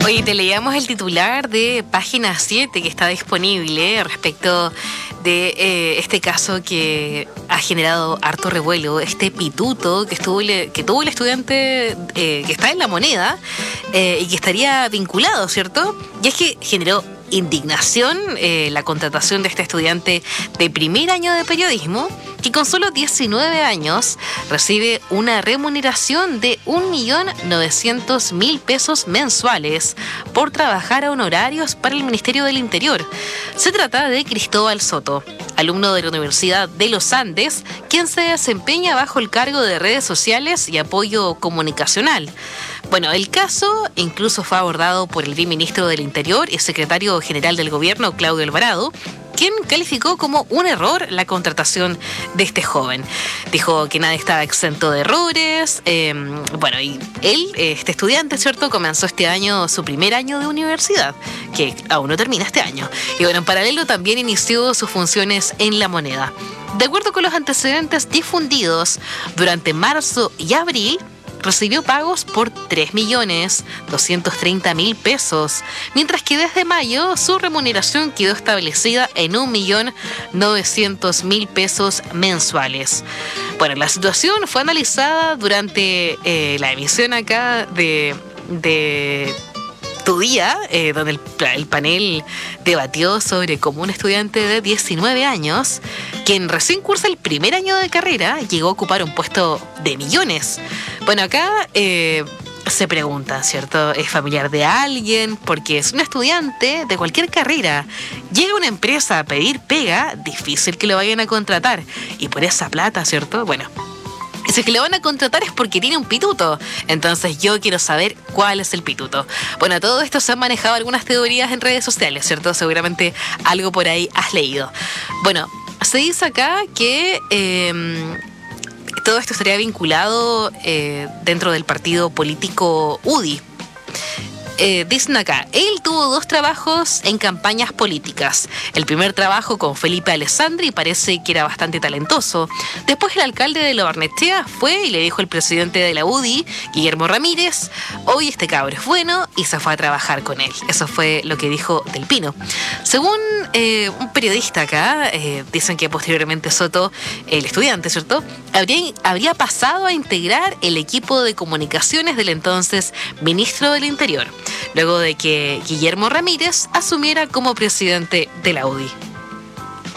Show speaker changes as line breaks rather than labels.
Oye, te leíamos el titular de Página 7 que está disponible respecto de este caso que ha generado harto revuelo, este pituto que tuvo el estudiante que está en La Moneda y que estaría vinculado, ¿cierto? Y es que generó indignación la contratación de este estudiante de primer año de periodismo que con solo 19 años recibe una remuneración de 1.900.000 pesos mensuales por trabajar a honorarios para el Ministerio del Interior. Se trata de Cristóbal Soto, alumno de la Universidad de los Andes, quien se desempeña bajo el cargo de redes sociales y apoyo comunicacional. Bueno, el caso incluso fue abordado por el viceministro del Interior y secretario general del gobierno, Claudio Alvarado, quien calificó como un error la contratación de este joven. Dijo que nadie estaba exento de errores. Y él, este estudiante, ¿cierto?, comenzó este año su primer año de universidad, que aún no termina este año. Y bueno, en paralelo también inició sus funciones en La Moneda. De acuerdo con los antecedentes difundidos, durante marzo y abril, recibió pagos por 3.230.000 pesos, mientras que desde mayo su remuneración quedó establecida en 1.900.000 pesos mensuales. Bueno, la situación fue analizada durante la emisión acá de Tu Día, donde el panel debatió sobre cómo un estudiante de 19 años, quien recién cursa el primer año de carrera, llegó a ocupar un puesto de millones. Bueno, acá se pregunta, ¿cierto? ¿Es familiar de alguien? Porque es un estudiante de cualquier carrera. Llega a una empresa a pedir pega, difícil que lo vayan a contratar. Y por esa plata, ¿cierto? Bueno, si es que le van a contratar es porque tiene un pituto. Entonces yo quiero saber cuál es el pituto. Bueno, todo esto se han manejado algunas teorías en redes sociales, ¿cierto? Seguramente algo por ahí has leído. Bueno, se dice acá que todo esto estaría vinculado dentro del partido político UDI. Dicen acá, él tuvo 2 trabajos en campañas políticas. El primer trabajo con Felipe Alessandri, parece que era bastante talentoso. Después el alcalde de La Barnechea fue y le dijo al presidente de la UDI, Guillermo Ramírez, hoy este cabro es bueno, y se fue a trabajar con él. Eso fue lo que dijo Del Pino. Según un periodista acá, dicen que posteriormente Soto, el estudiante, ¿cierto?, habría pasado a integrar el equipo de comunicaciones del entonces ministro del Interior, luego de que Guillermo Ramírez asumiera como presidente de la UDI.